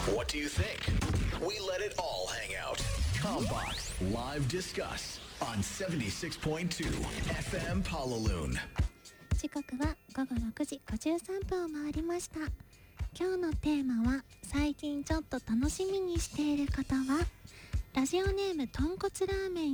What do you think? We let it all hang out. Combox Live Discuss on 76.2 FM Palaloon. 時刻は午後6時53分を回りました。今日のテーマは、最近ちょっと楽しみにしていることは、ラジオネームとんこつラーメン